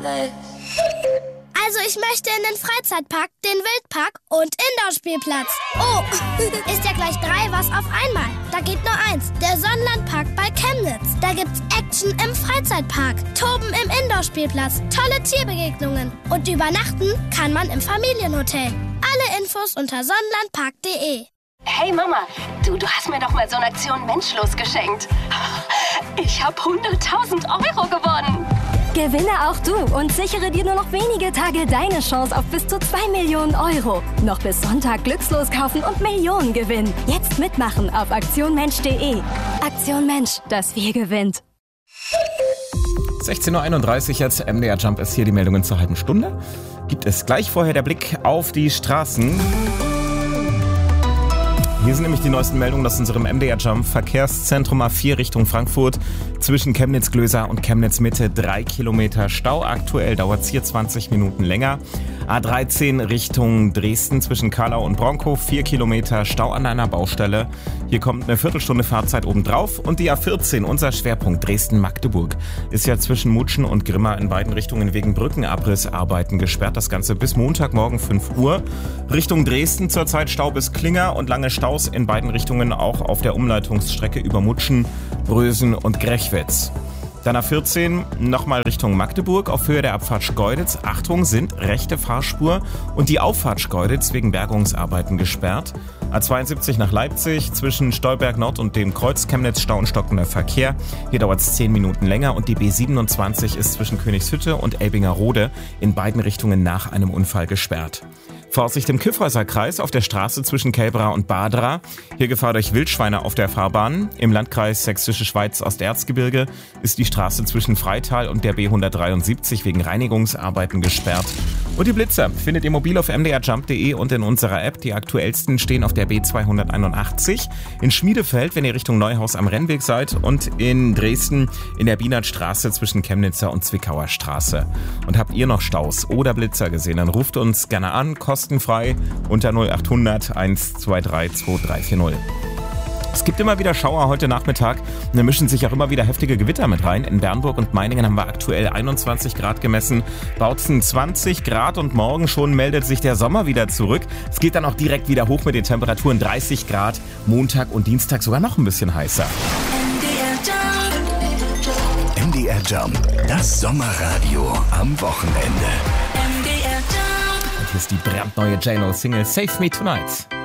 Also ich möchte in den Freizeitpark, den Wildpark und Indoor-Spielplatz. Oh, ist ja gleich 3 was auf einmal. Da geht nur 1, der Sonnenlandpark bei Chemnitz. Da gibt's Action im Freizeitpark, Toben im Indoor-Spielplatz, tolle Tierbegegnungen und übernachten kann man im Familienhotel. Alle Infos unter sonnenlandpark.de. Hey Mama, du hast mir doch mal so eine Aktion Menschlos geschenkt. Ich habe 100.000 Euro gewonnen. Gewinne auch du und sichere dir nur noch wenige Tage deine Chance auf bis zu 2 Millionen Euro. Noch bis Sonntag glückslos kaufen und Millionen gewinnen. Jetzt mitmachen auf aktionmensch.de. Aktion Mensch, das Wir gewinnt. 16.31 Uhr jetzt, MDR Jump ist hier, die Meldungen zur halben Stunde. Gibt es gleich vorher der Blick auf die Straßen. Hier sind nämlich die neuesten Meldungen aus unserem MDR Jump Verkehrszentrum A4 Richtung Frankfurt. Zwischen Chemnitz-Glöser und Chemnitz-Mitte 3 Kilometer Stau. Aktuell dauert es hier 20 Minuten länger. A13 Richtung Dresden zwischen Karlau und Bronkow 4 Kilometer Stau an einer Baustelle. Hier kommt eine Viertelstunde Fahrzeit obendrauf. Und die A14, unser Schwerpunkt Dresden-Magdeburg, ist ja zwischen Mutschen und Grimma in beiden Richtungen wegen Brückenabrissarbeiten gesperrt. Das Ganze bis Montagmorgen 5 Uhr. Richtung Dresden zurzeit Stau bis Klinger und lange Staus in beiden Richtungen auch auf der Umleitungsstrecke über Mutschen, Brösen und Grechwitz. Dann A14 nochmal Richtung Magdeburg auf Höhe der Abfahrt Schkeuditz. Achtung, sind rechte Fahrspur und die Auffahrt Schkeuditz wegen Bergungsarbeiten gesperrt. A72 nach Leipzig zwischen Stolberg Nord und dem Kreuz Chemnitz Stau und stockender Verkehr. Hier dauert es 10 Minuten länger und die B27 ist zwischen Königshütte und Elbingerode in beiden Richtungen nach einem Unfall gesperrt. Vorsicht im Kyffhäuserkreis auf der Straße zwischen Kelbra und Badra. Hier Gefahr durch Wildschweine auf der Fahrbahn. Im Landkreis Sächsische Schweiz Osterzgebirge ist die Straße zwischen Freital und der B173 wegen Reinigungsarbeiten gesperrt. Und die Blitzer findet ihr mobil auf mdrjump.de und in unserer App. Die aktuellsten stehen auf der B281 in Schmiedefeld, wenn ihr Richtung Neuhaus am Rennweg seid, und in Dresden in der Bienertstraße zwischen Chemnitzer und Zwickauer Straße. Und habt ihr noch Staus oder Blitzer gesehen, dann ruft uns gerne an, kostenfrei unter 0800 123 2340. Es gibt immer wieder Schauer heute Nachmittag und da mischen sich auch immer wieder heftige Gewitter mit rein. In Bernburg und Meiningen haben wir aktuell 21 Grad gemessen, Bautzen 20 Grad und morgen schon meldet sich der Sommer wieder zurück. Es geht dann auch direkt wieder hoch mit den Temperaturen, 30 Grad, Montag und Dienstag sogar noch ein bisschen heißer. MDR Jump, das Sommerradio am Wochenende. Und hier ist die brandneue J-Lo-Single Save Me Tonight.